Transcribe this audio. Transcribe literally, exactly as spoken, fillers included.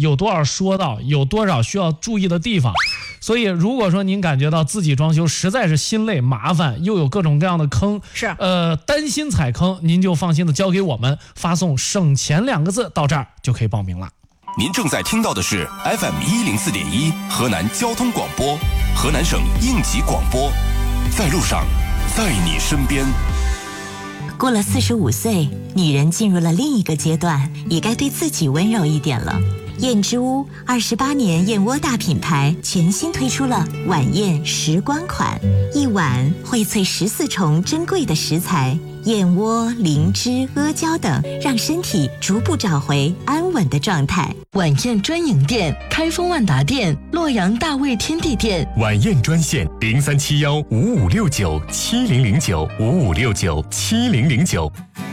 有多少说到，有多少需要注意的地方。所以如果说您感觉到自己装修实在是心累麻烦，又有各种各样的坑， 是呃担心踩坑，您就放心的交给我们，发送省钱两个字到这儿就可以报名了。 您正在听到的是 F M 一零四点一河南交通广播，河南省应急广播，在路上，在你身边。 过了四十五岁，女人进入了另一个阶段，也该对自己温柔一点了。燕之屋二十八年燕窝大品牌全新推出了晚宴时光款，一碗荟萃十四重珍贵的食材，燕窝、灵芝、阿胶等，让身体逐步找回安稳的状态。 晚宴专营店：开封万达店、洛阳大卫天地店。 晚宴专线：零三七幺五五六九七零零九五五六九七零零九。